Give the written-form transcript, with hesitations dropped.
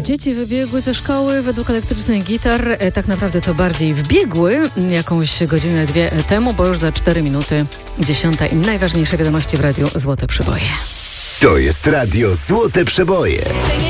Dzieci wybiegły ze szkoły według elektrycznych gitar. Tak naprawdę to bardziej wbiegły jakąś godzinę, dwie temu, bo już za 4 minuty 10 i najważniejsze wiadomości w Radiu Złote Przeboje. To jest Radio Złote Przeboje.